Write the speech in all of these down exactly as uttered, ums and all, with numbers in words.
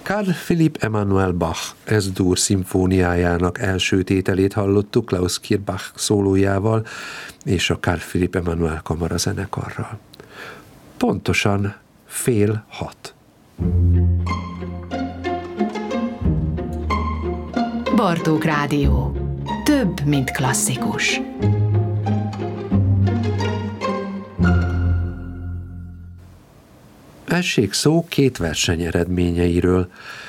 Carl Philipp Emanuel Bach Es-dur szimfóniájának első tételét hallottuk Klaus Kirbach szólójával és a Carl Philipp Emanuel kamarazenekarral. Pontosan fél hat. Bartók Rádió. Több, mint klasszikus. Essék szó két verseny eredményeiről.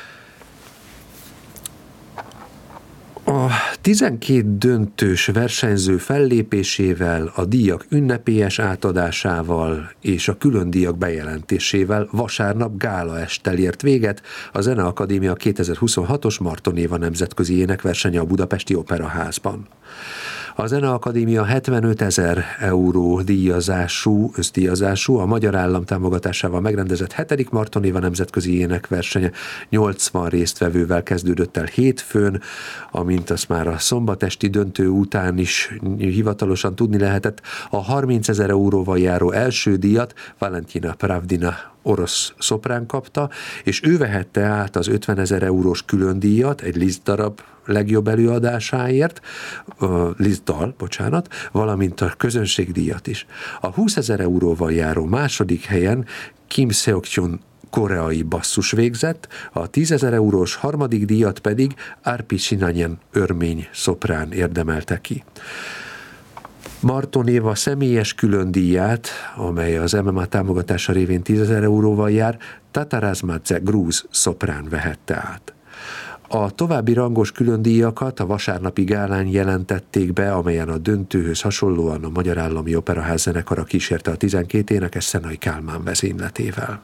A tizenkét döntős versenyző fellépésével, a díjak ünnepélyes átadásával és a külön díjak bejelentésével vasárnap gála esttel ért véget a Zeneakadémia kétezer-huszonhatos Marton Éva nemzetközi énekversenye a Budapesti Operaházban. A Zeneakadémia hetvenötezer euró díjazású, összdíjazású, a magyar állam támogatásával megrendezett hetedik Marton Éva nemzetközi énekversenye nyolcvan résztvevővel kezdődött el hétfőn, amint azt már a szombatesti döntő után is hivatalosan tudni lehetett. A harmincezer euróval járó első díjat Valentina Pravdina orosz szoprán kapta, és ő vehette át az ötvenezer eurós külön díjat egy Liszt darab legjobb előadásáért, uh, Liszt dal, bocsánat, valamint a közönségdíjat is. A húszezer euróval járó második helyen Kim Seok-chun koreai basszus végzett, a tízezer eurós harmadik díjat pedig Arpi Sinanyen örmény szoprán érdemelte ki. Marton Éva személyes külön díját, amely az em em á támogatása révén tízezer euróval jár, Tatarazmadze grúz szoprán vehette át. A további rangos különdíjakat a vasárnapi gálán jelentették be, amelyen a döntőhöz hasonlóan a Magyar Állami Operaház zenekara kísérte a tizenkét énekes Szenai Kálmán vezényletével.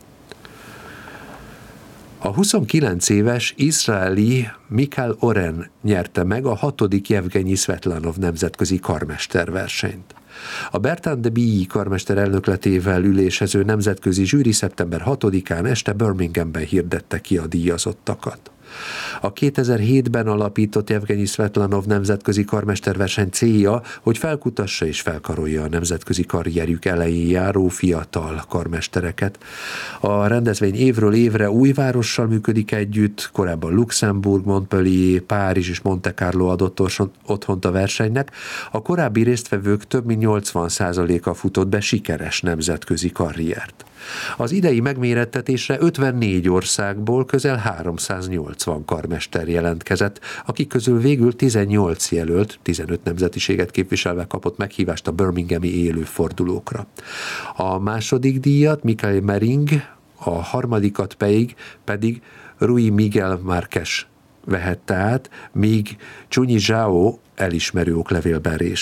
A huszonkilenc éves izraeli Mikhail Oren nyerte meg a hatodik Jevgenyi Szvetlanov nemzetközi karmesterversenyt. A Bertrand de Billy karmester elnökletével ülésező nemzetközi zsűri szeptember hatodikán este Birminghamben hirdette ki a díjazottakat. A kétezer-hétben alapított Jevgenyi Szvetlanov nemzetközi karmesterverseny célja, hogy felkutassa és felkarolja a nemzetközi karrierjük elején járó fiatal karmestereket. A rendezvény évről évre új várossal működik együtt, korábban Luxemburg, Montpellier, Párizs és Monte Carlo adott otthont a versenynek. A korábbi résztvevők több mint nyolcvan százaléka futott be sikeres nemzetközi karriert. Az idei megmérettetésre ötvennégy országból közel háromszáznyolcvan karmester jelentkezett, akik közül végül tizennyolc jelölt, tizenöt nemzetiséget képviselve kapott meghívást a birminghami élő fordulókra. A második díjat Michael Mering, a harmadikat pedig, pedig Rui Miguel Márquez vehette át, míg Csunyi Zhao elismerő oklevélben